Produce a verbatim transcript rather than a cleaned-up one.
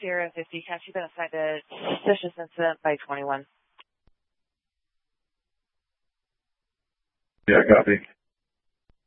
Sierra fifty, can you been assigned a suspicious incident by twenty-one? Yeah, copy.